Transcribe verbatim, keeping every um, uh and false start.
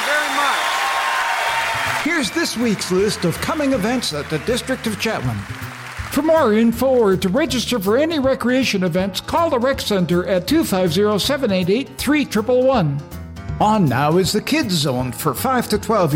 very much. Here's this week's list of coming events at the District of Chetwynd. For more info or to register for any recreation events, call the Rec Center at two five zero, seven eight eight, three one one one. On now is the Kids Zone for five to twelve